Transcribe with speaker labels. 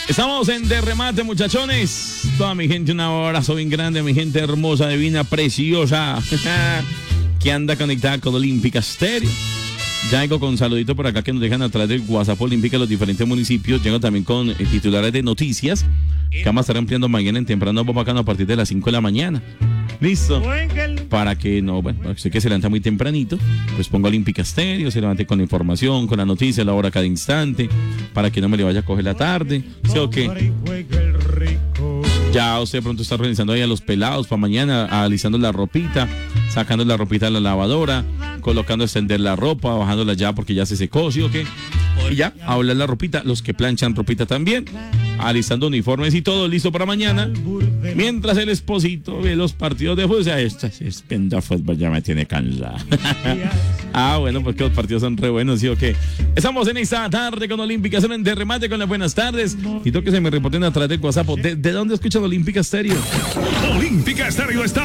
Speaker 1: Estamos en De Remate, muchachones. Toda mi gente, un abrazo bien grande, mi gente hermosa, divina, preciosa, que anda conectada con Olímpica Estéreo. Ya llego con saludito por acá que nos dejan a través del WhatsApp Olímpica los diferentes municipios. Llego también con titulares de noticias que vamos a estar ampliando mañana en Temprano Bacano a partir de las 5 de la mañana. ¿Listo? Para que no, bueno, sé que se levanta muy tempranito, pues pongo Olímpica Estéreo, se levante con la información, con la noticia, la hora cada instante, para que no me le vaya a coger la tarde. ¿Sí o qué? Ya usted pronto está organizando ahí a los pelados para mañana, alisando la ropita, sacando la ropita de la lavadora, colocando a extender la ropa, bajándola ya porque ya se secó, ¿sí o qué? Y ya, a hablar la ropita, los que planchan ropita también, alistando uniformes y todo listo para mañana, mientras el esposito ve los partidos de fútbol. O sea, esta espenda fútbol ya me tiene cansada. Bueno, pues que los partidos son re buenos, ¿sí o qué? Estamos en esta tarde con Olímpica, son en De Remate con las buenas tardes. Y que se me reporten a través del WhatsApp. ¿De dónde escuchan Olímpica Estéreo?
Speaker 2: Olímpica Estéreo está